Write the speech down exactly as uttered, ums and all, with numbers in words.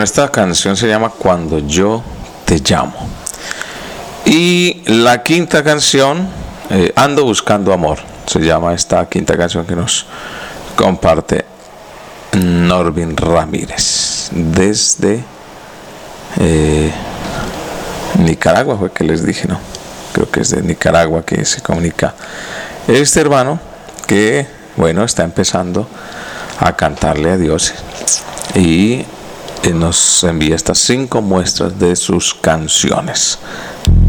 Bueno, esta canción se llama Cuando yo te llamo. Y la quinta canción, eh, Ando buscando amor, se llama esta quinta canción que nos comparte Norvin Ramírez desde eh, Nicaragua, fue que les dije, ¿no? Creo que es de Nicaragua que se comunica este hermano que, bueno, está empezando a cantarle a Dios y nos envía estas cinco muestras de sus canciones.